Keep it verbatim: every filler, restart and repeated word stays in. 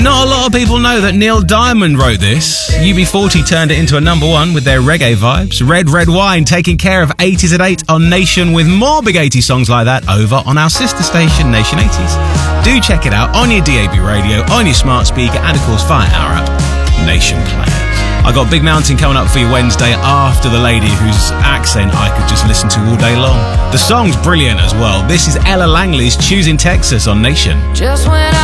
Not a lot of people know that Neil Diamond wrote this. U B forty turned it into a number one with their reggae vibes. Red Red Wine taking care of eighties at eight on Nation, with more big eighties songs like that over on our sister station, Nation eighties. Do check it out on your D A B radio, on your smart speaker, and of course via our app, Nation Player. I got Big Mountain coming up for you Wednesday after the lady whose accent I could just listen to all day long. The song's brilliant as well. This is Ella Langley's Choosing Texas on Nation. Just when I